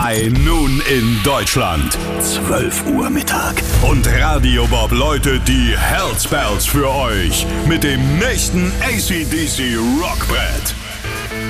High Noon in Deutschland. 12 Uhr Mittag. Und Radio Bob läutet die Hellspells für euch mit dem nächsten AC/DC Rockbrett.